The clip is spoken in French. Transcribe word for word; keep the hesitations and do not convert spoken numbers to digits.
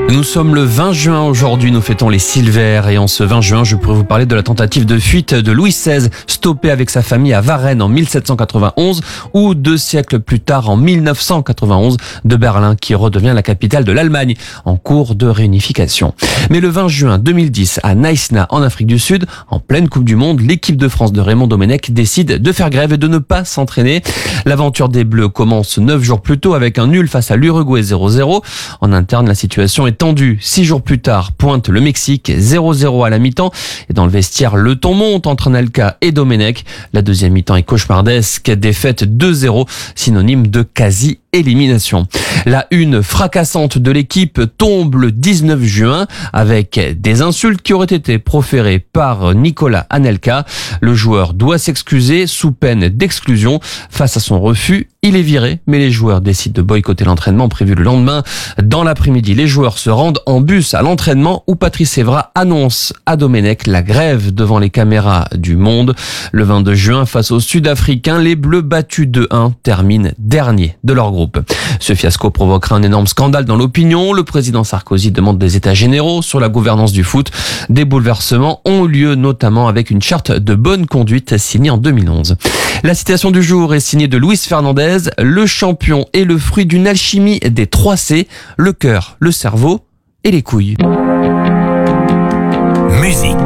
Nous sommes le vingt juin aujourd'hui, nous fêtons les Silver et en ce vingt juin, je pourrais vous parler de la tentative de fuite de Louis seize, stoppé avec sa famille à Varennes en mille sept cent quatre-vingt-onze ou deux siècles plus tard en mille neuf cent quatre-vingt-onze de Berlin qui redevient la capitale de l'Allemagne en cours de réunification. Mais le vingt juin deux mille dix à Naïsna en Afrique du Sud, en pleine Coupe du Monde, l'équipe de France de Raymond Domenech décide de faire grève et de ne pas s'entraîner. L'aventure des Bleus commence neuf jours plus tôt avec un nul face à l'Uruguay zéro zéro. En interne, la situation est tendue. Six jours plus tard, pointe le Mexique zéro zéro à la mi-temps. Et dans le vestiaire, le ton monte entre Anelka et Domenech. La deuxième mi-temps est cauchemardesque. Défaite deux zéro, synonyme de quasi-élimination. La une fracassante de l'équipe tombe le dix-neuf juin avec des insultes qui auraient été proférées par Nicolas Anelka. Le joueur doit s'excuser sous peine d'exclusion. Face à son refus, il est viré, mais les joueurs décident de boycotter l'entraînement prévu le lendemain. Dans l'après-midi, les joueurs se rendent en bus à l'entraînement où Patrice Evra annonce à Domenech la grève devant les caméras du Monde. Le vingt-deux juin, face aux Sud-Africains, les Bleus battus deux un terminent dernier de leur groupe. Ce fiasco provoquera un énorme scandale dans l'opinion. Le président Sarkozy demande des états généraux sur la gouvernance du foot. Des bouleversements ont lieu, notamment avec une charte de bonne conduite signée en deux mille onze. La citation du jour est signée de Luis Fernandez. Le champion est le fruit d'une alchimie des trois C, le cœur, le cerveau et les couilles. Musique.